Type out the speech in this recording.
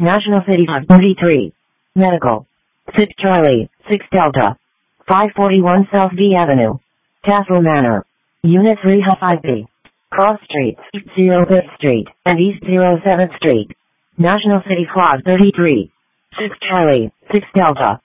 National City 33. Medical. 6 Charlie, 6 Delta. 541 South V Avenue. Castle Manor. Unit 3 5B. Cross Streets, 05th Street, and East 07th Street. National City Quad 33. 6 Charlie, 6 Delta.